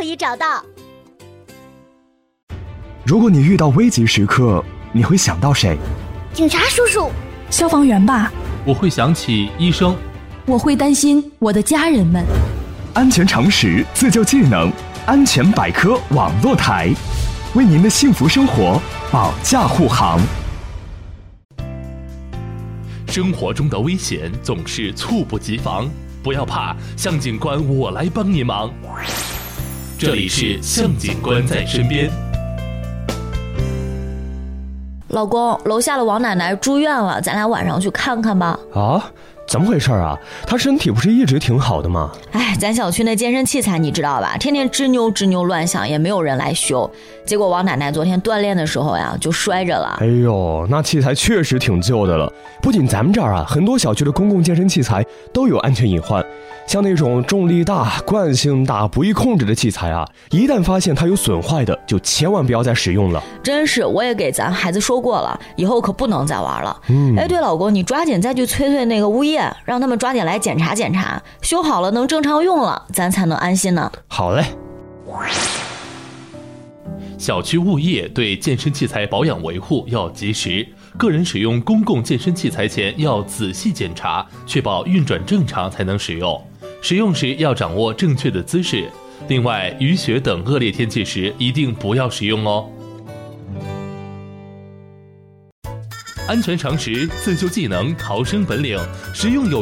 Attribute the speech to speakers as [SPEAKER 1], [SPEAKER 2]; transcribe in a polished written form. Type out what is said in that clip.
[SPEAKER 1] 里找到。
[SPEAKER 2] 如果你遇到危急时刻，你会想到谁？
[SPEAKER 1] 警察叔叔。
[SPEAKER 3] 消防员吧。
[SPEAKER 4] 我会想起医生。
[SPEAKER 3] 我会担心我的家人们。
[SPEAKER 2] 安全常识，自救技能，安全百科网络台，为您的幸福生活保驾护航。
[SPEAKER 4] 生活中的危险总是猝不及防，不要怕，向警官我来帮你忙。这里是向警官在身边。
[SPEAKER 5] 老公，楼下的王奶奶住院了，咱俩晚上去看看吧。
[SPEAKER 6] 啊？怎么回事啊？她身体不是一直挺好的吗？
[SPEAKER 5] 哎，咱小区那健身器材你知道吧，天天吱扭吱扭乱响，也没有人来修。结果王奶奶昨天锻炼的时候呀，就摔着了。
[SPEAKER 6] 哎呦，那器材确实挺旧的了。不仅咱们这儿啊，很多小区的公共健身器材都有安全隐患。像那种重力大、惯性大、不易控制的器材啊，一旦发现它有损坏的，就千万不要再使用了。
[SPEAKER 5] 真是，我也给咱孩子说过了，以后可不能再玩了。哎，对，老公，你抓紧再去催那个物业，让他们抓紧来检查检查，修好了能正常用了，咱才能安心呢。
[SPEAKER 6] 好嘞。
[SPEAKER 4] 小区物业对健身器材保养维护要及时，个人使用公共健身器材前要仔细检查，确保运转正常才能使用。使用时要掌握正确的姿势。另外，雨雪等恶劣天气时一定不要使用哦。安全常识，自救技能，逃生本领，实用有